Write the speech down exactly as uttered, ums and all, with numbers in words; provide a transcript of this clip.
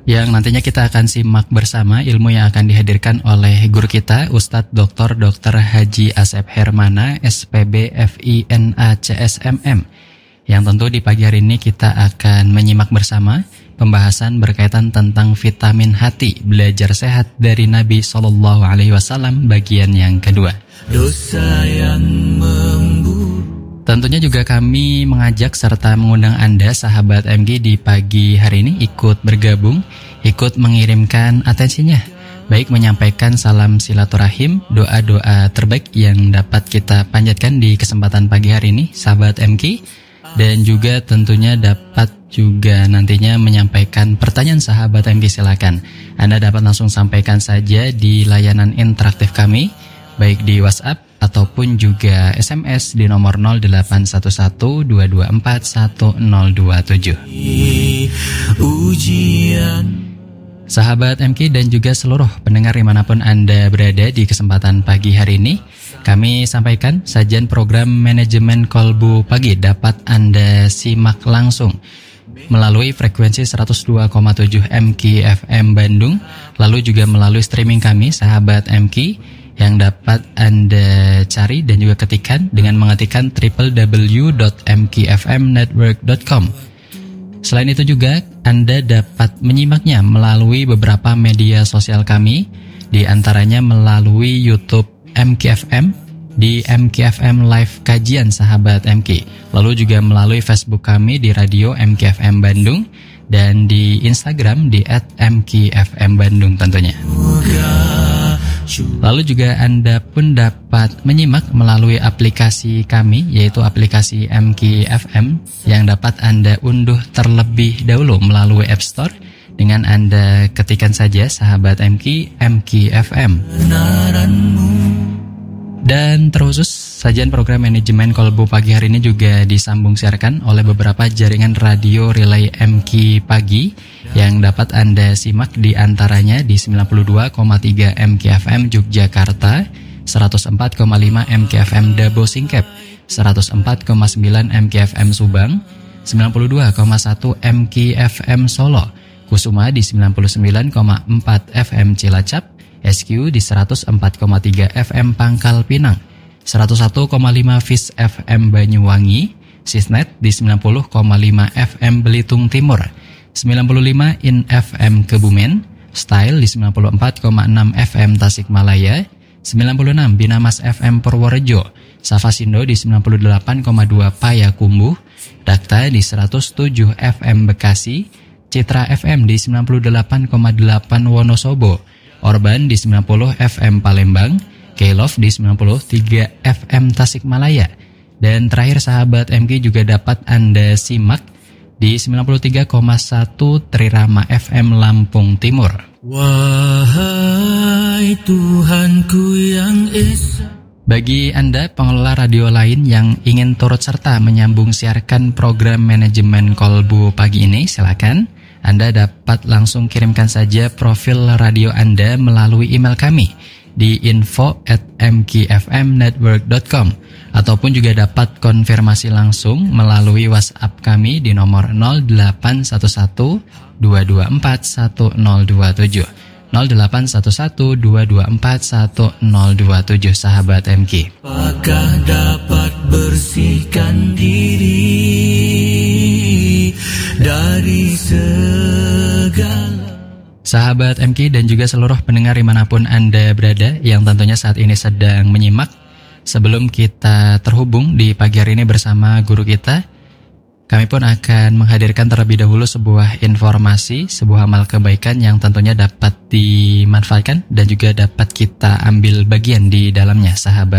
yang nantinya kita akan simak bersama ilmu yang akan dihadirkan oleh guru kita Ustadz Doktor Doktor Haji Asep Hermana S P B F I N A C S M M, yang tentu di pagi hari ini kita akan menyimak bersama pembahasan berkaitan tentang vitamin hati, belajar sehat dari Nabi Shallallahu Alaihi Wasallam bagian yang kedua. Dosa yang membunuh. Tentunya juga kami mengajak serta mengundang Anda sahabat M G di pagi hari ini ikut bergabung, ikut mengirimkan atensinya, baik menyampaikan salam silaturahim, doa-doa terbaik yang dapat kita panjatkan di kesempatan pagi hari ini sahabat M G, dan juga tentunya dapat juga nantinya menyampaikan pertanyaan sahabat M G. Silakan Anda dapat langsung sampaikan saja di layanan interaktif kami, baik di WhatsApp ataupun juga S M S di nomor nol delapan satu satu dua dua empat satu nol dua tujuh. Sahabat M K dan juga seluruh pendengar dimanapun Anda berada di kesempatan pagi hari ini, kami sampaikan sajian program manajemen kolbu pagi dapat Anda simak langsung melalui frekuensi seratus dua koma tujuh M K F M Bandung, lalu juga melalui streaming kami sahabat M K yang dapat Anda cari dan juga ketikkan dengan mengetikkan w w w dot m k f m network dot com. Selain itu juga Anda dapat menyimaknya melalui beberapa media sosial kami, di antaranya melalui YouTube M K F M di M K F M Live Kajian sahabat M K, lalu juga melalui Facebook kami di Radio M K F M Bandung, dan di Instagram di at M K F M Bandung tentunya. Lalu juga Anda pun dapat menyimak melalui aplikasi kami, yaitu aplikasi M K F M, yang dapat Anda unduh terlebih dahulu melalui App Store dengan Anda ketikkan saja sahabat M K, M K F M. Dan terkhusus sajian program manajemen kolbu pagi hari ini juga disambung siarkan oleh beberapa jaringan radio relay M K Pagi yang dapat Anda simak di antaranya di sembilan puluh dua koma tiga M K F M Yogyakarta, seratus empat koma lima M K F M Dabo Singkep, seratus empat koma sembilan M K F M Subang, sembilan puluh dua koma satu M K F M Solo, Kusuma di sembilan puluh sembilan koma empat F M Cilacap, S Q di seratus empat koma tiga F M Pangkal Pinang, seratus satu koma lima Fis F M Banyuwangi, Sisnet di sembilan puluh koma lima F M Belitung Timur, sembilan puluh lima In F M Kebumen, Style di sembilan puluh empat koma enam F M Tasikmalaya, sembilan puluh enam Binamas F M Purworejo, Safasindo di sembilan puluh delapan koma dua Payakumbuh, Dakta di seratus tujuh F M Bekasi, Citra F M di sembilan puluh delapan koma delapan Wonosobo, Orban di sembilan puluh F M Palembang, K-Love di sembilan puluh tiga F M Tasikmalaya, dan terakhir sahabat M K juga dapat Anda simak di sembilan puluh tiga koma satu Trirama F M Lampung Timur. Wahai Tuhanku yang Esa. Bagi Anda pengelola radio lain yang ingin turut serta menyambung siarkan program manajemen kolbu pagi ini, silakan Anda dapat langsung kirimkan saja profil radio Anda melalui email kami di info at m k f m network dot com, ataupun juga dapat konfirmasi langsung melalui WhatsApp kami di nomor nol delapan satu satu dua dua empat satu nol dua tujuh, nol delapan satu satu dua dua empat satu nol dua tujuh sahabat M K. Apakah dapat bersihkan diri dari segala. Sahabat M K dan juga seluruh pendengar dimanapun Anda berada yang tentunya saat ini sedang menyimak, sebelum kita terhubung di pagi hari ini bersama guru kita, kami pun akan menghadirkan terlebih dahulu sebuah informasi, sebuah amal kebaikan yang tentunya dapat dimanfaatkan dan juga dapat kita ambil bagian di dalamnya sahabat